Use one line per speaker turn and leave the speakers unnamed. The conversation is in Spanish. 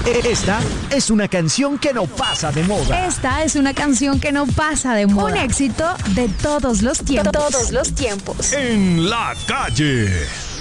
Esta es una canción que no pasa de moda.
Esta es una canción que no pasa de moda. Un éxito de todos los tiempos.
En la calle.